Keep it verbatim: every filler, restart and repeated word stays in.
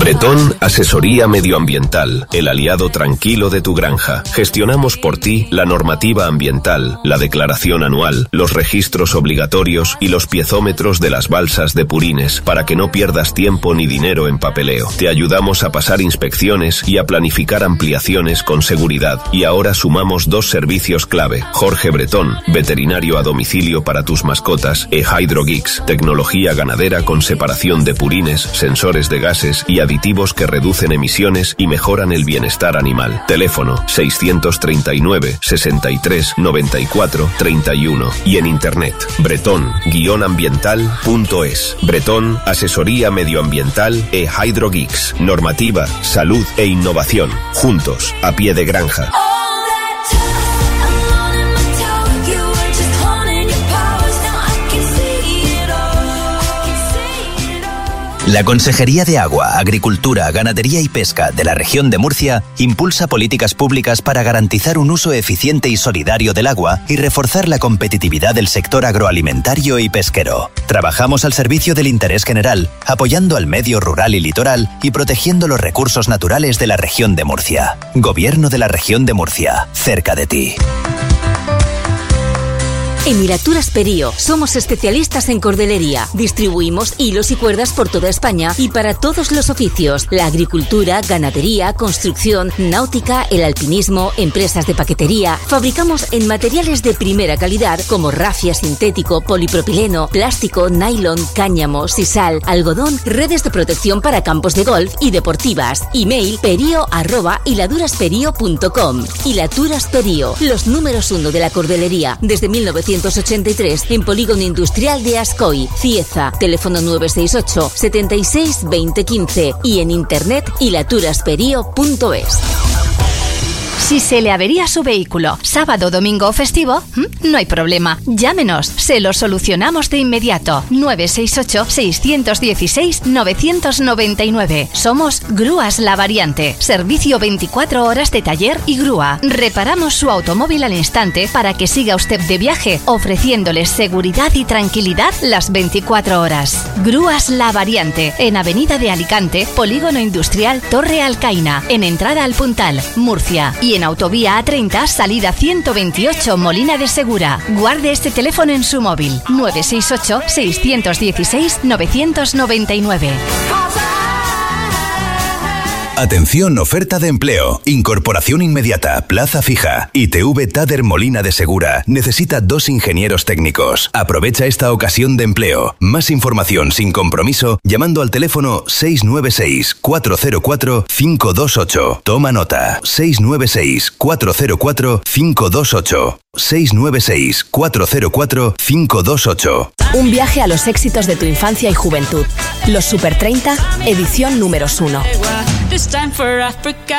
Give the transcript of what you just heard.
Bretón Asesoría Medioambiental, el aliado tranquilo de tu granja. Gestionamos por ti la normativa ambiental, la declaración anual, los registros obligatorios y los piezómetros de las balsas de purines para que no pierdas tiempo ni dinero en papeleo. Te ayudamos a pasar inspecciones y a planificar ampliaciones con seguridad. Y ahora sumamos dos servicios clave. Jorge Bretón, veterinario a domicilio para tus mascotas, e Hydrogeeks, tecnología ganadera con separación de purines, sensores de gases y aditivos que reducen emisiones y mejoran el bienestar animal. Teléfono seiscientos treinta y nueve, sesenta y tres, noventa y cuatro, treinta y uno y en internet bretón guion ambiental punto es. Bretón Asesoría Medioambiental e Hydrogeeks. Normativa, salud e innovación. Juntos, a pie de granja. La Consejería de Agua, Agricultura, Ganadería y Pesca de la Región de Murcia impulsa políticas públicas para garantizar un uso eficiente y solidario del agua y reforzar la competitividad del sector agroalimentario y pesquero. Trabajamos al servicio del interés general, apoyando al medio rural y litoral y protegiendo los recursos naturales de la Región de Murcia. Gobierno de la Región de Murcia, cerca de ti. En Hilaturas Perío somos especialistas en cordelería. Distribuimos hilos y cuerdas por toda España y para todos los oficios: la agricultura, ganadería, construcción, náutica, el alpinismo, empresas de paquetería. Fabricamos en materiales de primera calidad como rafia sintético, polipropileno, plástico, nylon, cáñamo, sisal, algodón, redes de protección para campos de golf y deportivas. Email perio arroba hiladurasperio punto com. Hilaturas Perío, los números uno de la cordelería desde mil novecientos ochenta y tres en Polígono Industrial de Ascoy, Cieza. Teléfono nueve seis ocho, setenta y seis, veinte quince y en internet hilaturasperio punto es. Si se le avería su vehículo sábado, domingo o festivo, no hay problema. Llámenos, se lo solucionamos de inmediato. nueve seis ocho, seis uno seis, nueve nueve nueve. Somos Grúas La Variante. Servicio veinticuatro horas de taller y grúa. Reparamos su automóvil al instante para que siga usted de viaje, ofreciéndole seguridad y tranquilidad las veinticuatro horas. Grúas La Variante, en Avenida de Alicante, Polígono Industrial Torre Alcaina, en entrada al Puntal, Murcia. Y en Autovía A treinta, salida ciento veintiocho, Molina de Segura. Guarde este teléfono en su móvil: nueve seis ocho, seis uno seis, nueve nueve nueve. Atención, oferta de empleo. Incorporación inmediata, plaza fija. I T V Tader Molina de Segura necesita dos ingenieros técnicos. Aprovecha esta ocasión de empleo. Más información sin compromiso llamando al teléfono seis nueve seis, cuatro cero cuatro, cinco dos ocho. Toma nota: seis nueve seis, cuatro cero cuatro, cinco dos ocho. seis nueve seis, cuatro cero cuatro, cinco dos ocho. Un viaje a los éxitos de tu infancia y juventud. Los Super treinta, edición número uno.